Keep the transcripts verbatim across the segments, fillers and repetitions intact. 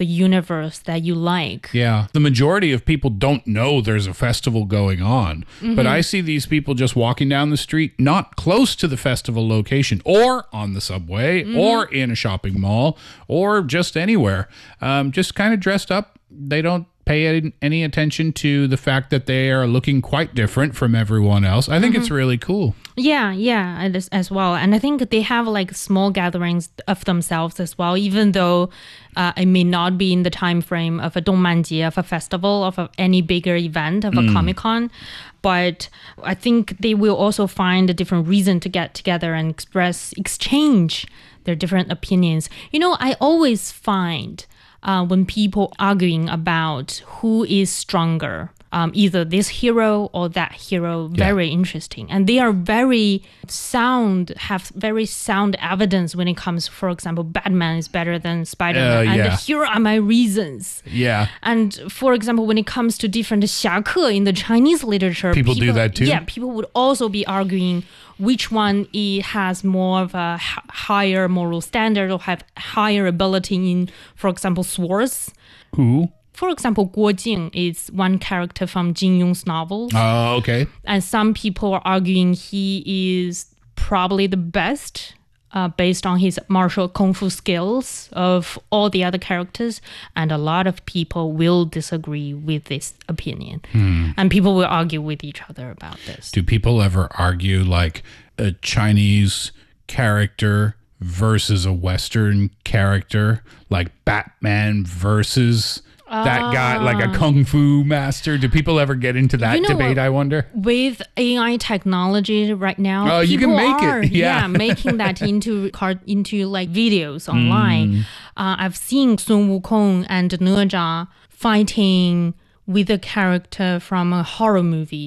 the universe that you like. Yeah. The majority of people don't know there's a festival going on. Mm-hmm. But I see these people just walking down the street, not close to the festival location, or on the subway, mm-hmm. or in a shopping mall, or just anywhere. Um, just kind of dressed up. They don't pay any attention to the fact that they are looking quite different from everyone else. I think mm-hmm. it's really cool. Yeah, yeah, as, as well. And I think they have like small gatherings of themselves as well, even though uh, it may not be in the time frame of a 动漫节, of a festival, of a, any bigger event, of a mm. Comic-Con. But I think they will also find a different reason to get together and express, exchange their different opinions. You know, I always find uh, when people arguing about who is stronger, Um, either this hero or that hero, very yeah. interesting. And they are very sound, have very sound evidence when it comes, for example, Batman is better than Spider-Man. Uh, yeah. And here are my reasons. Yeah. And for example, when it comes to different 侠客 in the Chinese literature. People, people do that too? Yeah, people would also be arguing which one has more of a higher moral standard or have higher ability in, for example, swords. Who? For example, Guo Jing is one character from Jin Yong's novel. Oh, okay. And some people are arguing he is probably the best uh, based on his martial kung fu skills of all the other characters. And a lot of people will disagree with this opinion. Hmm. And people will argue with each other about this. Do people ever argue like a Chinese character versus a Western character? Like Batman versus... that guy, like a kung fu master. Do people ever get into that you know debate, what? I wonder? With A I technology right now, oh, you can make are, it. Yeah. yeah, making that into card into like videos online. Mm. Uh, I've seen Sun Wukong and Ne Zha fighting with a character from a horror movie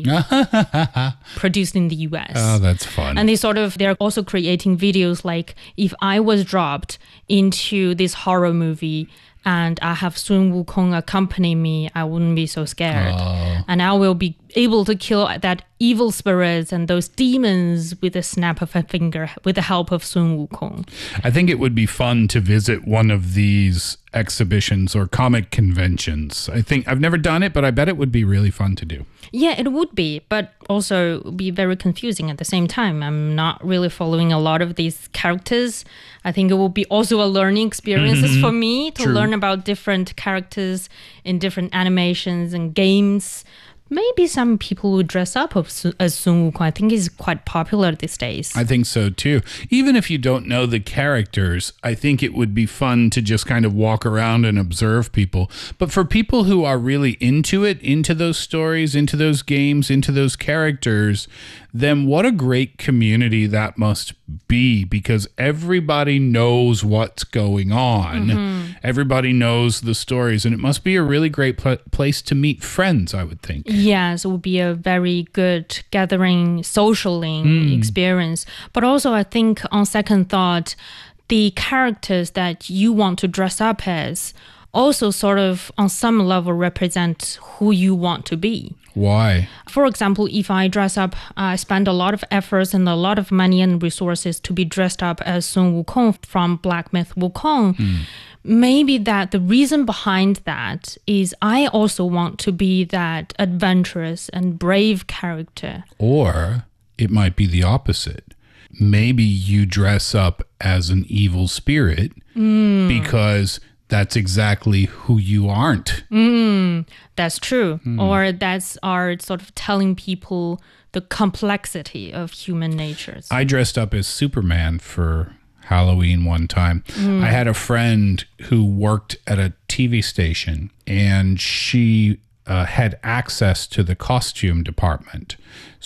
produced in the U S. Oh, that's fun. And they sort of, they're also creating videos like, if I was dropped into this horror movie and I have Sun Wukong accompany me, I wouldn't be so scared. Oh. And I will be able to kill that evil spirits and those demons with a snap of a finger with the help of Sun Wukong. I think it would be fun to visit one of these exhibitions or comic conventions. I think I've never done it, but I bet it would be really fun to do. Yeah, it would be, but also be very confusing at the same time. I'm not really following a lot of these characters. I think it will be also a learning experiences mm-hmm. for me to True. learn about different characters in different animations and games. Maybe some people would dress up as Sun Wukong. I think he's quite popular these days. I think so too. Even if you don't know the characters, I think it would be fun to just kind of walk around and observe people. But for people who are really into it, into those stories, into those games, into those characters, then what a great community that must be, because everybody knows what's going on. Mm-hmm. Everybody knows the stories, and it must be a really great pl- place to meet friends, I would think. Yes, it would be a very good gathering, socialing mm. experience. But also, I think on second thought, the characters that you want to dress up as also sort of on some level represent who you want to be. Why? For example, if I dress up, I spend a lot of efforts and a lot of money and resources to be dressed up as Sun Wukong from Black Myth Wukong. Mm. Maybe that the reason behind that is I also want to be that adventurous and brave character. Or it might be the opposite. Maybe you dress up as an evil spirit mm. because that's exactly who you aren't. Mm, that's true. Mm. Or that's our sort of telling people the complexity of human natures. I dressed up as Superman for Halloween one time. Mm. I had a friend who worked at a T V station, and she uh, had access to the costume department.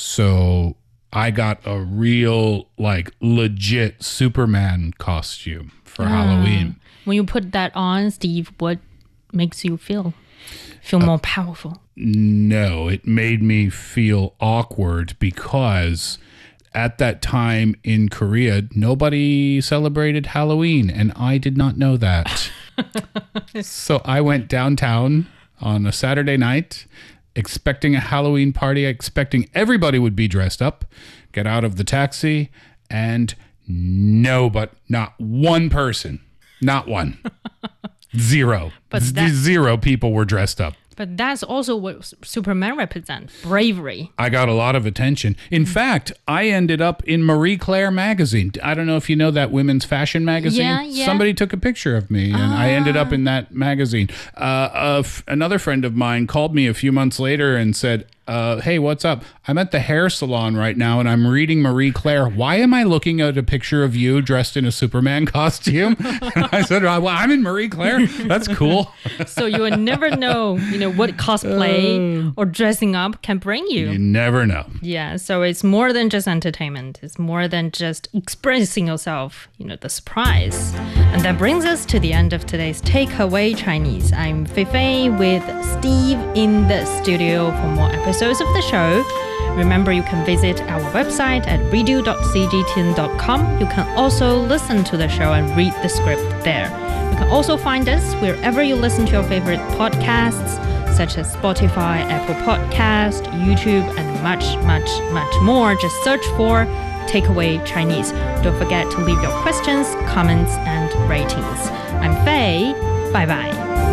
So I got a real, like, legit Superman costume for uh. Halloween. When you put that on, Steve, what makes you feel? Feel more uh, powerful? No, it made me feel awkward because at that time in Korea, nobody celebrated Halloween, and I did not know that. So I went downtown on a Saturday night expecting a Halloween party, expecting everybody would be dressed up, get out of the taxi, and no, but not one person. Not one. Zero. But Z- that- Zero people were dressed up. But that's also what Superman represents, bravery. I got a lot of attention. In fact, I ended up in Marie Claire magazine. I don't know if you know that women's fashion magazine. Yeah, yeah. Somebody took a picture of me, and I ended up in that magazine. Uh, a f- another friend of mine called me a few months later and said, uh, hey, what's up? I'm at the hair salon right now, and I'm reading Marie Claire. Why am I looking at a picture of you dressed in a Superman costume? And I said, well, I'm in Marie Claire. That's cool. So you will never know, you know, what cosplay or dressing up can bring you. You never know. Yeah, so it's more than just entertainment. It's more than just expressing yourself, you know, the surprise. And that brings us to the end of today's Takeaway Chinese. I'm Fei Fei with Steve in the studio for more episodes of the show. Remember, you can visit our website at redo dot c g t n dot com. You can also listen to the show and read the script there. You can also find us wherever you listen to your favorite podcasts, such as Spotify, Apple Podcast, YouTube, and much, much, much more. Just search for Takeaway Chinese. Don't forget to leave your questions, comments, and ratings. I'm Fei. Bye-bye.